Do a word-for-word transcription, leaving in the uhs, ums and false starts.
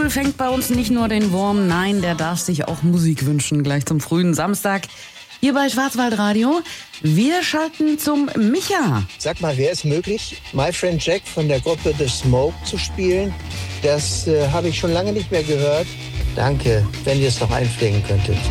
Vogel fängt bei uns nicht nur den Wurm, nein, der darf sich auch Musik wünschen, gleich zum frühen Samstag. Hier bei Schwarzwaldradio. Wir schalten zum Micha. Sag mal, wäre es möglich, My Friend Jack von der Gruppe The Smoke zu spielen? Das äh, habe ich schon lange nicht mehr gehört. Danke, wenn ihr es noch einpflegen könntet.